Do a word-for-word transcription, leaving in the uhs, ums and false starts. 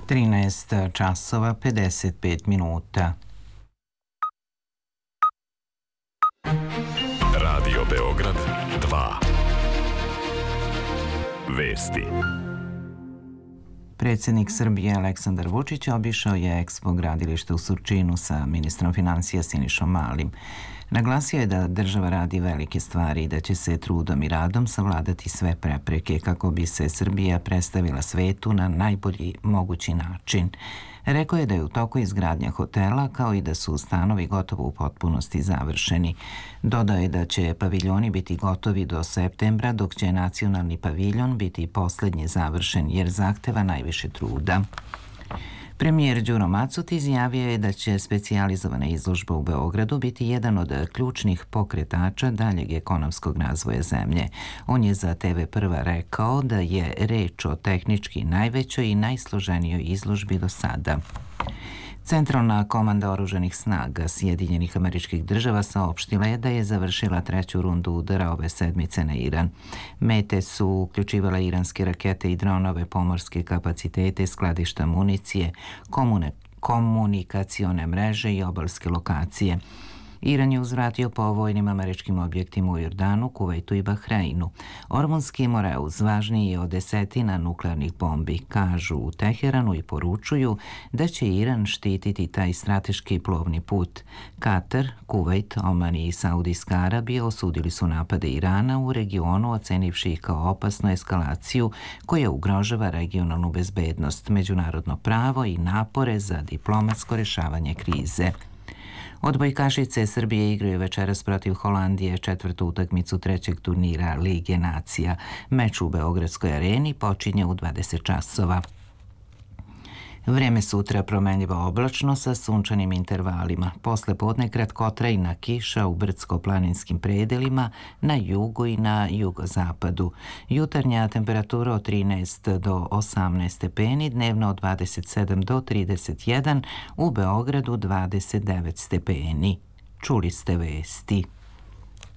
trinaest časova pedeset pet minuta. Radio Beograd dva. Vesti. Predsjednik Srbije Aleksandar Vučić obišao je Expo gradilište u Surčinu sa ministrom finansija Sinišom Malim. Naglasio je da država radi velike stvari i da će se trudom i radom savladati sve prepreke kako bi se Srbija predstavila svetu na najbolji mogući način. Rekao je da je u toku izgradnja hotela, kao i da su stanovi gotovo u potpunosti završeni. Dodao je da će paviljoni biti gotovi do septembra, dok će nacionalni paviljon biti posljednji završen jer zahteva najviše truda. Premijer Đuro Macut izjavio je da će specijalizovana izložba u Beogradu biti jedan od ključnih pokretača daljeg ekonomskog razvoja zemlje. On je za te ve Prva rekao da je reč o tehnički najvećoj i najsloženijoj izložbi do sada. Centralna komanda oružanih snaga Sjedinjenih Američkih Država saopštila je da je završila treću rundu udara ove sedmice na Iran. Mete su uključivala iranske rakete i dronove, pomorske kapacitete, skladišta municije, komunikacione mreže i obalske lokacije. Iran je uzvratio po vojnim američkim objektima u Jordanu, Kuvajtu i Bahreinu. Ormunski Moreus važniji je od desetina nuklearnih bombi, kažu u Teheranu i poručuju da će Iran štititi taj strateški plovni put. Katar, Kuvajt, Oman i Saudijska Arabija osudili su napade Irana u regionu, ocenivši ih kao opasnu eskalaciju koja ugrožava regionalnu bezbednost, međunarodno pravo i napore za diplomatsko rješavanje krize. Odbojkašice Srbije igraju večeras protiv Holandije četvrtu utakmicu trećeg turnira Lige nacija. Meč u Beogradskoj areni počinje u dvadeset časova. Vreme sutra promenljivo oblačno sa sunčanim intervalima. Posle podne kratkotrajna kiša u brdsko-planinskim predelima na jugu i na jugozapadu. Jutarnja temperatura od trinaest do osamnaest stepeni, dnevno od dvadeset sedam do trideset jedan, u Beogradu dvadeset devet stepeni. Čuli ste vesti.